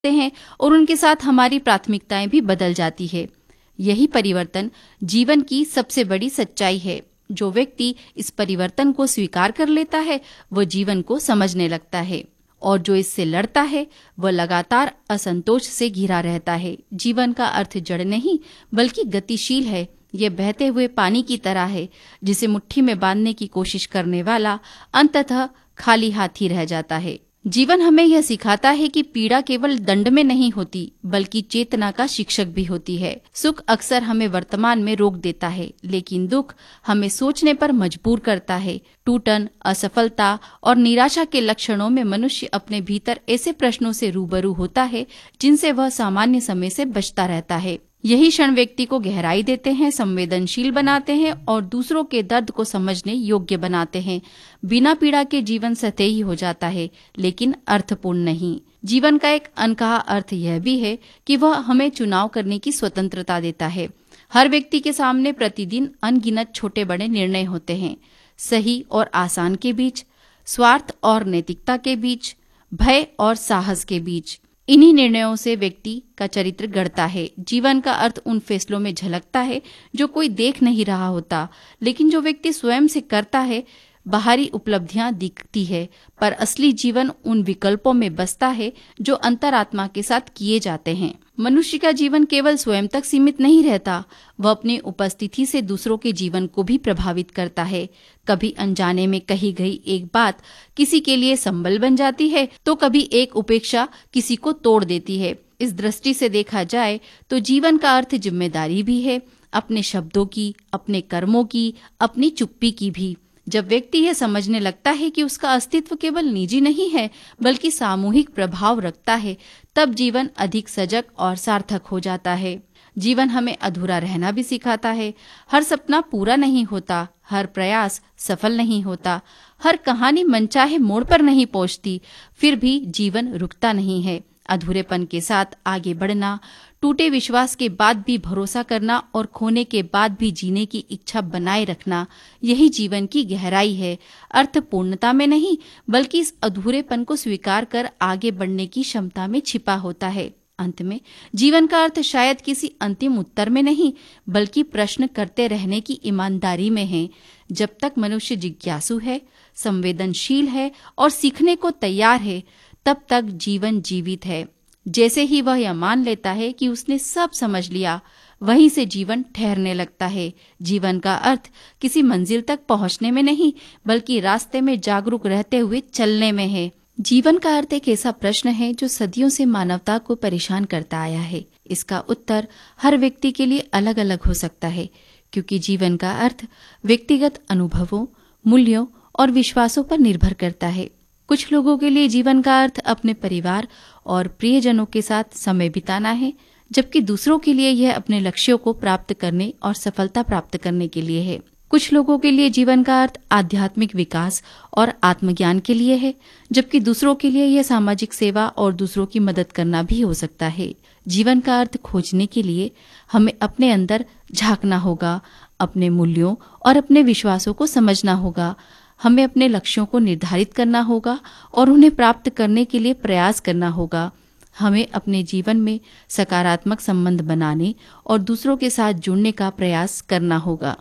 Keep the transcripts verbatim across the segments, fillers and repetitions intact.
हैं और उनके साथ हमारी प्राथमिकताएं भी बदल जाती है। यही परिवर्तन जीवन की सबसे बड़ी सच्चाई है। जो व्यक्ति इस परिवर्तन को स्वीकार कर लेता है वह जीवन को समझने लगता है, और जो इससे लड़ता है वह लगातार असंतोष से घिरा रहता है। जीवन का अर्थ जड़ नहीं बल्कि गतिशील है। यह बहते हुए पानी की तरह है जिसे मुट्ठी में बांधने की कोशिश करने वाला अंततः खाली हाथ ही रह जाता है। जीवन हमें यह सिखाता है कि पीड़ा केवल दंड में नहीं होती बल्कि चेतना का शिक्षक भी होती है। सुख अक्सर हमें वर्तमान में रोक देता है, लेकिन दुख हमें सोचने पर मजबूर करता है। टूटन, असफलता और निराशा के लक्षणों में मनुष्य अपने भीतर ऐसे प्रश्नों से रूबरू होता है जिनसे वह सामान्य समय से बचता रहता है। यही क्षण व्यक्ति को गहराई देते हैं, संवेदनशील बनाते हैं और दूसरों के दर्द को समझने योग्य बनाते हैं। बिना पीड़ा के जीवन सतही हो जाता है, लेकिन अर्थपूर्ण नहीं। जीवन का एक अनकहा अर्थ यह भी है कि वह हमें चुनाव करने की स्वतंत्रता देता है। हर व्यक्ति के सामने प्रतिदिन अनगिनत छोटे बड़े निर्णय होते हैं, सही और आसान के बीच, स्वार्थ और नैतिकता के बीच, भय और साहस के बीच। इन्हीं निर्णयों से व्यक्ति का चरित्र गढ़ता है। जीवन का अर्थ उन फैसलों में झलकता है जो कोई देख नहीं रहा होता, लेकिन जो व्यक्ति स्वयं से करता है। बाहरी उपलब्धियां दिखती है, पर असली जीवन उन विकल्पों में बसता है जो अंतरात्मा के साथ किए जाते हैं। मनुष्य का जीवन केवल स्वयं तक सीमित नहीं रहता, वह अपनी उपस्थिति से दूसरों के जीवन को भी प्रभावित करता है। कभी अनजाने में कही गई एक बात किसी के लिए संबल बन जाती है, तो कभी एक उपेक्षा किसी को तोड़ देती है। इस दृष्टि से देखा जाए तो जीवन का अर्थ जिम्मेदारी भी है, अपने शब्दों की, अपने कर्मों की, अपनी चुप्पी की भी। जब व्यक्ति यह समझने लगता है कि उसका अस्तित्व केवल निजी नहीं है बल्कि सामूहिक प्रभाव रखता है, तब जीवन अधिक सजग और सार्थक हो जाता है। जीवन हमें अधूरा रहना भी सिखाता है। हर सपना पूरा नहीं होता, हर प्रयास सफल नहीं होता, हर कहानी मनचाहे मोड़ पर नहीं पहुंचती, फिर भी जीवन रुकता नहीं है। अधूरेपन के साथ आगे बढ़ना, टूटे विश्वास के बाद भी भरोसा करना और खोने के बाद भी जीने की इच्छा बनाए रखना, यही जीवन की गहराई है। अर्थ पूर्णता में नहीं बल्कि इस अधूरेपन को स्वीकार कर आगे बढ़ने की क्षमता में छिपा होता है। अंत में जीवन का अर्थ शायद किसी अंतिम उत्तर में नहीं बल्कि प्रश्न करते रहने की ईमानदारी में है। जब तक मनुष्य जिज्ञासु है, संवेदनशील है और सीखने को तैयार है, तब तक जीवन जीवित है। जैसे ही वह यह मान लेता है कि उसने सब समझ लिया, वहीं से जीवन ठहरने लगता है। जीवन का अर्थ किसी मंजिल तक पहुंचने में नहीं बल्कि रास्ते में जागरूक रहते हुए चलने में है। जीवन का अर्थ एक ऐसा प्रश्न है जो सदियों से मानवता को परेशान करता आया है। इसका उत्तर हर व्यक्ति के लिए अलग अलग हो सकता है, क्योंकि जीवन का अर्थ व्यक्तिगत अनुभवों, मूल्यों और विश्वासों पर निर्भर करता है। कुछ लोगों के लिए जीवन का अर्थ अपने परिवार और प्रियजनों के साथ समय बिताना है, जबकि दूसरों के लिए यह अपने लक्ष्यों को प्राप्त करने और सफलता प्राप्त करने के लिए है। कुछ लोगों के लिए जीवन का अर्थ आध्यात्मिक विकास और आत्मज्ञान के लिए है, जबकि दूसरों के लिए यह सामाजिक सेवा और दूसरों की मदद करना भी हो सकता है। जीवन का अर्थ खोजने के लिए हमें अपने अंदर झांकना होगा, अपने मूल्यों और अपने विश्वासों को समझना होगा। हमें अपने लक्ष्यों को निर्धारित करना होगा और उन्हें प्राप्त करने के लिए प्रयास करना होगा। हमें अपने जीवन में सकारात्मक संबंध बनाने और दूसरों के साथ जुड़ने का प्रयास करना होगा।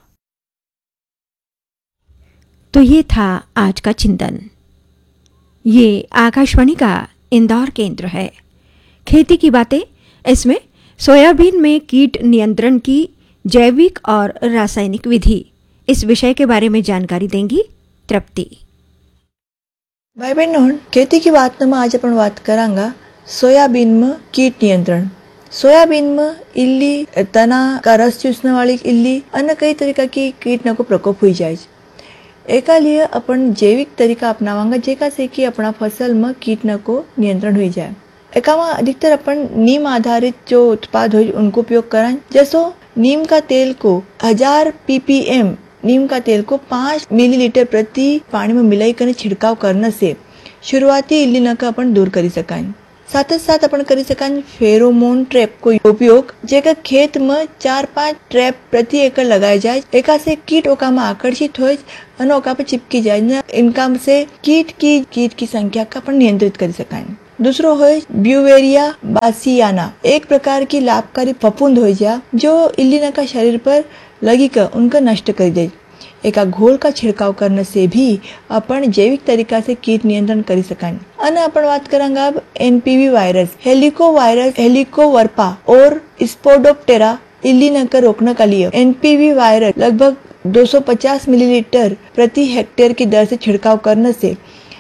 तो ये था आज का चिंतन। ये आकाशवाणी का इंदौर केंद्र है। खेती की बातें, इसमें सोयाबीन में कीट नियंत्रण की जैविक और रासायनिक विधि, इस विषय के बारे में जानकारी देंगी तृप्ति। भाई बहनों, खेती की बात में आज अपन बात करांगा सोयाबीन में कीट नियंत्रण। सोयाबीन में इल्ली, तना का रस चूसने वाली इल्ली अन्य कई तरीका की कीटों को प्रकोप हुई जाए। एका लिए अपन जैविक तरीका अपनावांगा जेका से कि अपना फसल में कीटों को नियंत्रण हुई जाए। एका में अधिकतर अपन नीम आधारित जो उत्पाद हो उनको उपयोग कराएं। जैसो नीम का तेल को हजार पीपीएम नीम का तेल को पाँच मिलीलीटर प्रति पानी में मिलाई कर छिड़काव करने से शुरुआती इल्ली नका अपन दूर करी सकाएं। साथ ही साथ अपन करी सकाएं फेरोमोन ट्रैप को उपयोग, जेका खेत में चार पांच ट्रैप प्रति एकड़ लगाए जाए। एका से कीट ओका में आकर्षित हो और ओका पे चिपकी जाए। इनका से कीट की कीट की संख्या का अपन नियंत्रित कर सकाएं। दूसरो है ब्यूवेरिया बासियाना, एक प्रकार की लाभकारी फफूंद हो जा जो इल्ली का शरीर पर लगी कर उनका नष्ट कर दे। एका घोल का छिड़काव करने से भी अपन जैविक तरीका से कीट नियंत्रण कर सकें। अने अपन बात करेंगे अब एनपीवी वायरस, हेलिको वायरस, हेलिकोवर्पा और स्पोडोप्टेरा इल्ली न कर रोकने के लिए एनपीवी वायरस लगभग दो सौ पचास मिलीलीटर प्रति हेक्टेयर की दर से छिड़काव करने से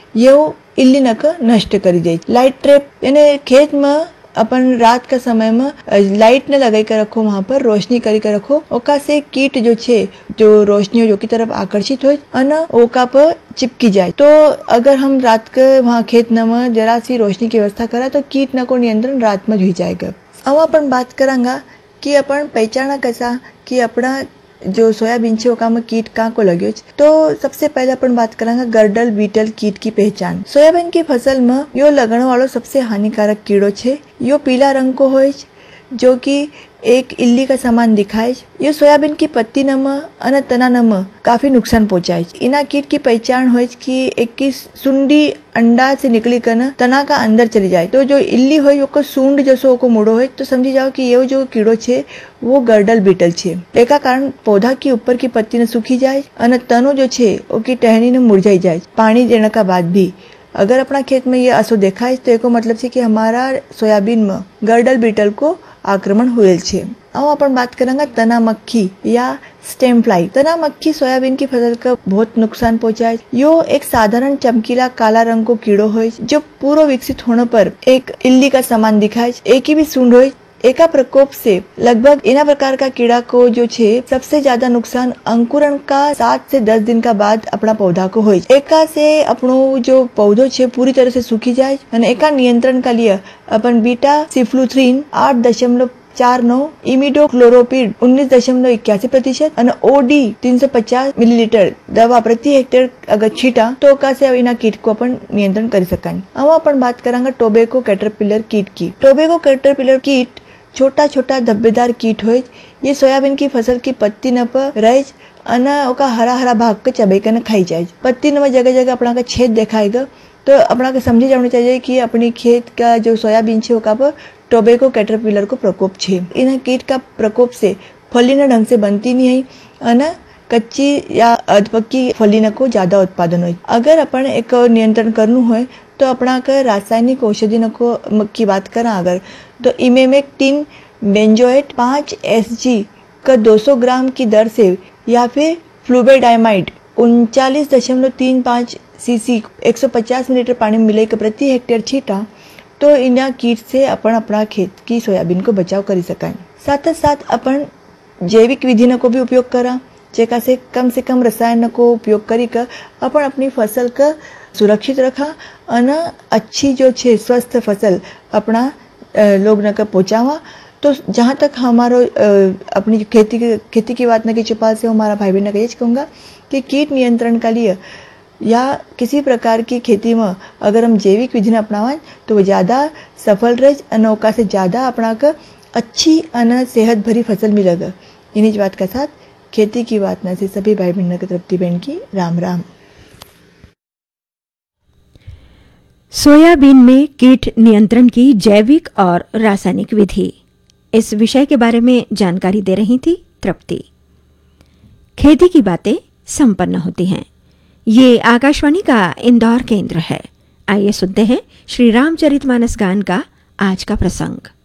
यह इल्ली न कर नष्ट कर दे। लाइट ट्रैप यानी खेत में अपन रात का समय में लाइट न लगाई कर रखो, वहाँ पर रोशनी करी कर रखो, ओका से कीट जो छे जो रोशनी जो की तरफ आकर्षित हो अना ओका पर चिपकी जाए। तो अगर हम रात के वहाँ खेत न में जरा सी रोशनी की व्यवस्था करा तो कीट न को नियंत्रण रात में हुई जाएगा। अब अपन बात करांगा कि अपन पहचाना कैसा कि अपना जो सोयाबीन छे ओका में कीट कहाँ को लग्यो। तो सबसे पहले अपन बात करेंगे गर्डल बीटल कीट की पहचान। सोयाबीन की फसल में यो लगने वालों सबसे हानिकारक कीड़ो छे। यो पीला रंग को होय जो कि एक इल्ली का समान दिखाए। ये सोयाबीन की पत्ती नम और तना नम काफी नुकसान पहुंचाए। इना कीट की पहचान हो कि एक की सुंडी अंडा से निकली कर तना का अंदर चली जाए। तो जो इल्ली हो वो सूंड जैसो को मुड़ो हो तो समझी जाओ कि ये जो कीड़ो छे वो गर्डल बीटल छे। एका कारण पौधा की ऊपर की पत्ती ने सूखी जाए और तनो जो छे ओकी टहनी ने मुरझाई जाए। पानी देने का बाद भी अगर अपना खेत में ये असो देखाए तो एको मतलब से कि हमारा सोयाबीन में गर्डल बीटल को आक्रमण हुए छे। अब अपन बात करेंगे तना मक्खी या स्टेम फ्लाई। तना मक्खी सोयाबीन की फसल का बहुत नुकसान पहुंचाए। यो एक साधारण चमकीला काला रंग को कीड़ो है जो पूरा विकसित होने पर एक इल्ली का समान दिखाए। एक ही भी सूंड हो। एका प्रकोप से लगभग इना प्रकार का कीड़ा को जो छे सबसे ज्यादा नुकसान अंकुरण का सात से दस दिन का बाद अपना पौधा को हो। एका से अपनो जो पौधो छे पूरी तरह से सूखी जाए। एका नियंत्रण का लिए अपन बीटा सिफ्लुथ्रीन आठ दशमलव चार नौ, इमिडोक्लोरोपिड उन्नीस दशमलव इक्यासी प्रतिशत और ओडी तीन सौ पचास मिलीलीटर दवा प्रति हेक्टेयर अगर छीटा तो कैसे इना कीट को अपन नियंत्रण कर सकें। अब अपन बात करेंगे टोबैको कैटरपिलर कीट की। टोबैको कैटरपिलर कीट छोटा छोटा धब्बेदार कीट हो। ये सोयाबीन की फसल की पत्ती न पर रहे अना ओका हरा हरा भाग के चबे के न खाई जाए। पत्ती न जगह जगह अपना का छेद दिखाएगा तो अपना के समझे जाना चाहिए कि अपनी खेत का जो सोयाबीन छे ओका पर टोबैको कैटरपिलर को प्रकोप छे। इन कीट का प्रकोप से फली न ढंग से बनती नहीं है अना कच्ची या अधपक्की फली न को ज्यादा उत्पादन हो। अगर अपन एक नियंत्रण करनु है तो अपना का रासायनिक औषधि न को की बात करा अगर तो इमेमेक्टिन बेंजोएट पाँच एस जी का दो सौ ग्राम की दर से या फिर फ्लूबेडाइमाइड उनचालीस दशमलव तीन पाँच सीसी एक सौ पचास मिलीलीटर पानी में मिले प्रति हेक्टेयर छीटा तो इना कीट से अपन अपना खेत की सोयाबीन को बचाव कर सकें। साथ ही साथ अपन जैविक विधि न को भी उपयोग करा जेका से कम से कम रसायन को उपयोग करी कर अपन अपनी फसल का सुरक्षित रखा और अच्छी जो छे स्वस्थ फसल अपना लोग न कर पहुँचावा। तो जहाँ तक हमारो अपनी खेती खेती की बात न की चुपाल से हमारा भाई बहन ने कहूँगा कि कीट नियंत्रण का लिए या किसी प्रकार की खेती में अगर हम जैविक विधि अपनावा तो वो ज्यादा सफल रहे अनौका से ज्यादा अपना कर अच्छी अन सेहत भरी फसल मिलेगा। इन्हीं बात के साथ खेती की बात न से सभी भाई बहनों की तृप्ति बहन की राम राम। सोयाबीन में कीट नियंत्रण की जैविक और रासायनिक विधि, इस विषय के बारे में जानकारी दे रही थी तृप्ति। खेती की बातें संपन्न होती हैं। ये आकाशवाणी का इंदौर केंद्र है। आइए सुनते हैं श्री रामचरितमानस गान का आज का प्रसंग।